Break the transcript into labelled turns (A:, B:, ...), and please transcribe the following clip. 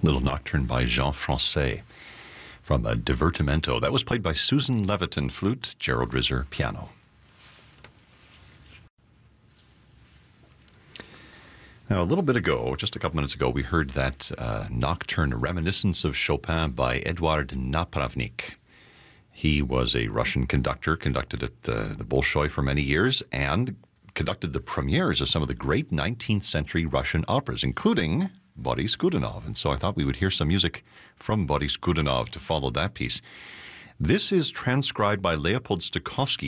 A: Little Nocturne by Jean Francais from a Divertimento. That was played by Susan Leviton, flute, Gerald Rizzer, piano. Now, a little bit ago, just a couple minutes ago, we heard that nocturne Reminiscence of Chopin by Eduard Napravnik. He was a Russian conductor, conducted at the Bolshoi for many years, and conducted the premieres of some of the great 19th century Russian operas, including Boris Godunov. And so I thought we would hear some music from Boris Godunov to follow that piece. This is transcribed by Leopold Stokowski.